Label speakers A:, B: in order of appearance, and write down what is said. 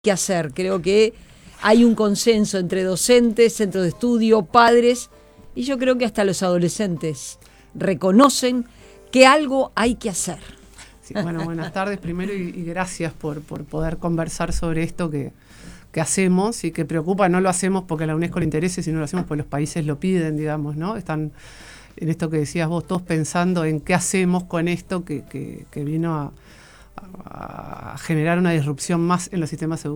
A: que hacer. Creo que hay un consenso entre docentes, centros de estudio, padres, y yo creo que hasta los adolescentes reconocen que algo hay que hacer.
B: Sí, bueno, buenas tardes primero y gracias por poder conversar sobre esto que hacemos y que preocupa. No lo hacemos porque a la UNESCO le interese, sino lo hacemos porque los países lo piden, digamos, ¿no? Están en esto que decías vos, todos pensando en qué hacemos con esto que vino a generar una disrupción más en los sistemas educativos.